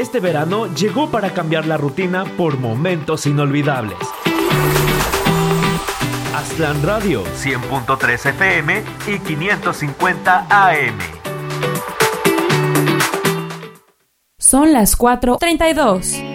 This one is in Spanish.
Este verano llegó para cambiar la rutina por momentos inolvidables. Aztlán Radio, 100.3 FM y 550 AM. Son las 4:32.